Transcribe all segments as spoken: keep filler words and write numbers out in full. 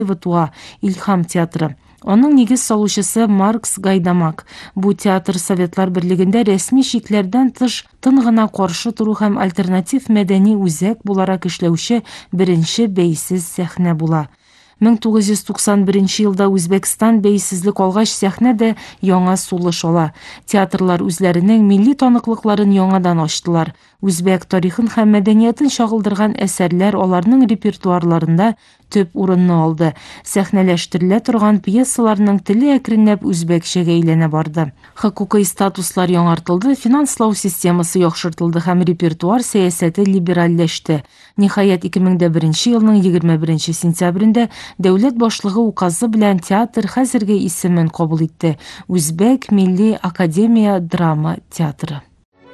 Туа Илхам театры. Оның негіз салушысы Маркс Гайдамак. Бу театр Советлар Бирлигендә рәсми шикләрдән тыш тын гына каршы туру һәм альтернатив мәдәни үзәк буларак эшләүче беренче бәйсез сәхнә була. мең тугыз йөз туксан беренче елда Үзбәкстан бәйсезлек алгач сәхнә дә яңа сулыш ала. Театрлар үзләренең милли таныклыкларын яңадан ачтылар. Үзбәк тарихын һәм мәдәниятен чагылдырган әсәрләр аларның репертуарларында төп урынны алды. Сәхнәләштерелә торган пьесаларның теле әкренләп үзбәкчәгә әйләнә барды. Хокукый статуслар яңартылды, финанслау системасы яхшыртылды һәм репертуар сәясәте либеральләште. Ниһаять, ике мең беренче елның егерме беренче сентябрендә дәүләт башлыгы указы белән театр хәзерге исемен кабул итте. Үзбәк милли академия драма театры.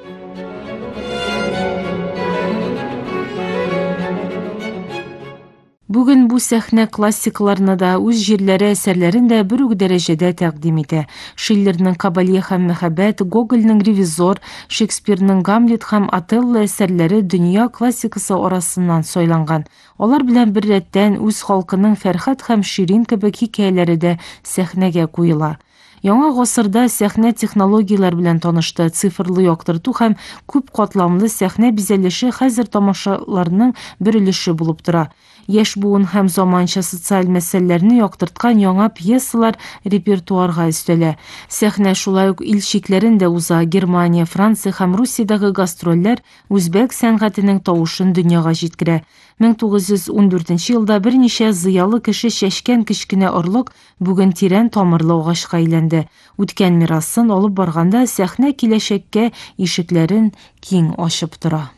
Бүген бу сәхнә классикларны да, үз җирләре әсәрләрен дә бер үк дәрәҗәдә тәкъдим итә. Шиллерның Кабале һәм мәхәббәт, Гогольның Ревизор, Шекспирның Гамлет һәм Отелло әсәрләре дөнья классикасы арасыннан сайланган. Алар белән бер рәттән үз халкының Фәрхәт һәм Ширин кебек хикәяләре дә сәхнәгә куела. Яңа гасырда сәхнә технологияләр белән танышты, цифрлы яктырту һәм күп катламлы сәхнә бизәлеше хәзер тамашаларның бер өлеше булып тора. Яшь буын һәм заманча социаль мәсьәләләрне яктырткан яңа пьесалар репертуарга өстәлә. Сәхнә шулай ук ил чикләрен дә уза. Германия, Франция һәм Русиядагы гастрольләр үзбәк сәнгатенең тавышын дөньяга җиткерә. мең тугыз йөз ун дүртенче елда берничә зыялы кеше чәчкән кечкенә орлык бүген тирән тамырлы агачка әйләнде. Үткән мирасын алып барганда сәхнә киләчәккә ишекләрен киң ачып тора.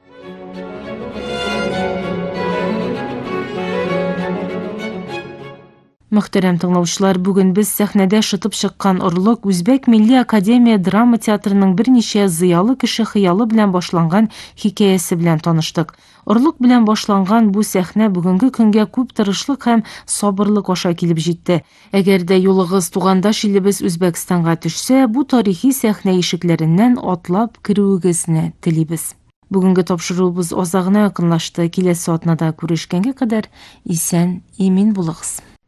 Мөхтәрәм тыңлаучылар, бүген без сәхнәдә шытып чыккан орлык Үзбәк милли академия драма театрының берничә зыялы кеше хыялы белән башланган хикәясе белән таныштык. Орлык белән башланган бу сәхнә бүгенге көнгә күп тырышлык һәм сабырлык аша килеп җитте. Әгәр дә юлыгыз тугандаш илебез Үзбәкстанга төшсә, бу тарихи сәхнә ишекләреннән атлап керүегезне телибез. Бүгенге тапшыруыбыз азагына якынлашты. Киләсе атнада күрешкәнгә кадәр исән, имин булыгыз.